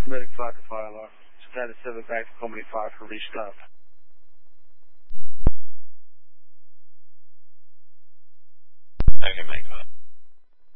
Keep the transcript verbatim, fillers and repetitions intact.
Medic five to fire alarm. Status seven back to company five for restop. Okay, make that.